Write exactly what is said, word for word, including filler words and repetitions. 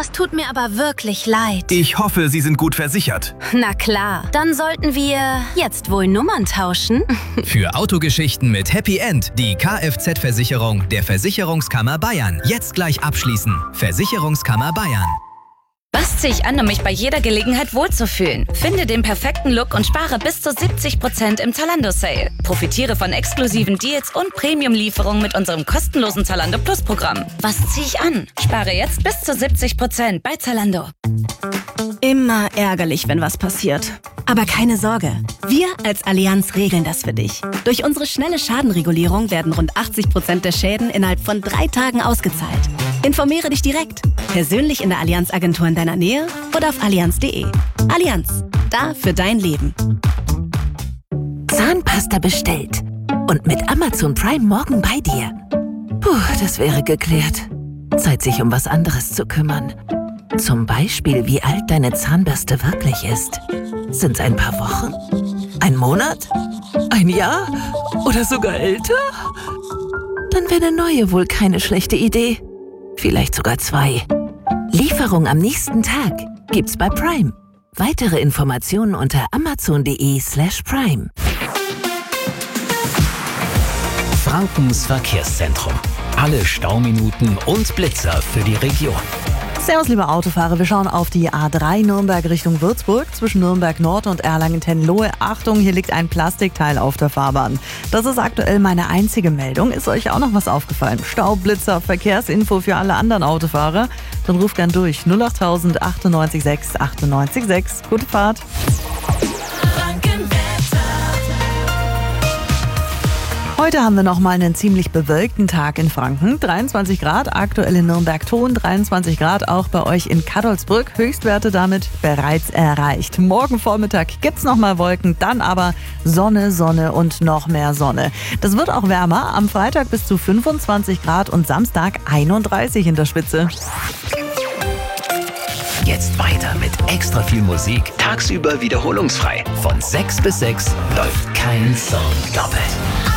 Das tut mir aber wirklich leid. Ich hoffe, Sie sind gut versichert. Na klar, dann sollten wir jetzt wohl Nummern tauschen. Für Autogeschichten mit Happy End die Kfz-Versicherung der Versicherungskammer Bayern. Jetzt gleich abschließen. Versicherungskammer Bayern. Was ziehe ich an, um mich bei jeder Gelegenheit wohlzufühlen? Finde den perfekten Look und spare bis zu siebzig Prozent im Zalando-Sale. Profitiere von exklusiven Deals und Premium-Lieferungen mit unserem kostenlosen Zalando Plus-Programm. Was ziehe ich an? Spare jetzt bis zu siebzig Prozent bei Zalando. Immer ärgerlich, wenn was passiert. Aber keine Sorge, wir als Allianz regeln das für dich. Durch unsere schnelle Schadenregulierung werden rund achtzig Prozent der Schäden innerhalb von drei Tagen ausgezahlt. Informiere dich direkt, persönlich in der Allianz-Agentur in deiner Nähe oder auf allianz punkt de. Allianz, da für dein Leben. Zahnpasta bestellt und mit Amazon Prime morgen bei dir. Puh, das wäre geklärt. Zeit, sich um was anderes zu kümmern. Zum Beispiel, wie alt deine Zahnbürste wirklich ist. Sind's ein paar Wochen? Ein Monat? Ein Jahr? Oder sogar älter? Dann wäre eine neue wohl keine schlechte Idee. Vielleicht sogar zwei. Lieferung am nächsten Tag gibt's bei Prime. Weitere Informationen unter amazon punkt de slash prime. Frankens Verkehrszentrum. Alle Stauminuten und Blitzer für die Region. Servus, liebe Autofahrer. Wir schauen auf die A drei Nürnberg Richtung Würzburg zwischen Nürnberg Nord und Erlangen-Tenlohe. Achtung, hier liegt ein Plastikteil auf der Fahrbahn. Das ist aktuell meine einzige Meldung. Ist euch auch noch was aufgefallen? Stau, Blitzer, Verkehrsinfo für alle anderen Autofahrer? Dann ruft gern durch null acht null null achtundneunzig sechs achtundneunzig sechs. Gute Fahrt. Heute haben wir nochmal einen ziemlich bewölkten Tag in Franken. dreiundzwanzig Grad, aktuell in Nürnberg-Thon, dreiundzwanzig Grad auch bei euch in Kadolsbrück. Höchstwerte damit bereits erreicht. Morgen Vormittag gibt's nochmal Wolken, dann aber Sonne, Sonne und noch mehr Sonne. Das wird auch wärmer, am Freitag bis zu fünfundzwanzig Grad und Samstag einunddreißig in der Spitze. Jetzt weiter mit extra viel Musik. Tagsüber wiederholungsfrei. Von sechs bis sechs läuft kein Song doppelt.